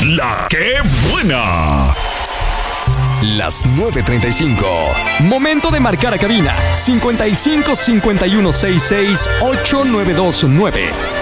La que buena. Las 9:35. Momento de marcar a cabina. 55 51 66 8929.